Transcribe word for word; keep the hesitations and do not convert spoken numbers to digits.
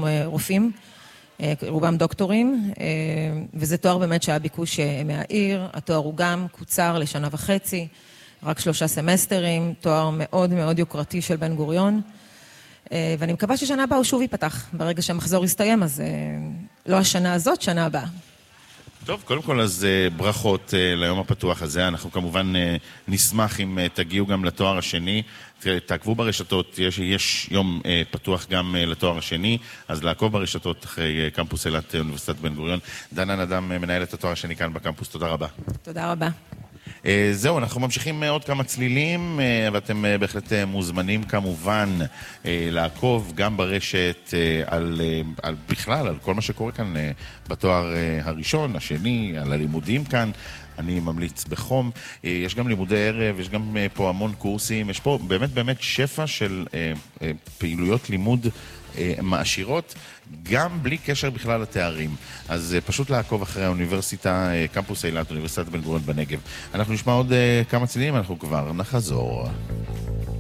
כולם רופאים, רובם דוקטורים, וזה תואר באמת שהיה ביקוש מהעיר, התואר הוא גם קוצר לשנה וחצי, רק שלושה סמסטרים, תואר מאוד מאוד יוקרתי של בן גוריון, ואני מקווה ששנה הבאה הוא שוב ייפתח, ברגע שהמחזור יסתיים, אז לא השנה הזאת, שנה הבאה. טוב, קודם כל אז ברכות ליום הפתוח הזה, אנחנו כמובן נשמח אם תגיעו גם לתואר השני, תעקבו ברשתות, יש, יש יום פתוח גם לתואר השני, אז לעקוב ברשתות אחרי קמפוס אילת אוניברסיטת בן גוריון. דנה נדם, מנהלת התואר השני כאן בקמפוס, תודה רבה. תודה רבה. זהו, אנחנו ממשיכים עוד כמה צלילים, ואתם בהחלט מוזמנים כמובן לעקוב גם ברשת על, על בכלל, על כל מה שקורה כאן בתואר הראשון, השני, על הלימודים כאן. אני ממליץ בחום. יש גם לימודי ערב, יש גם פה המון קורסים, יש פה באמת באמת שפע של פעילויות לימוד מעשירות, גם בלי קשר בכלל לתארים. אז פשוט לעקוב אחרי האוניברסיטה, קמפוס אילת, אוניברסיטת בן גוריון בנגב. אנחנו נשמע עוד כמה צלילים, אנחנו כבר נחזור.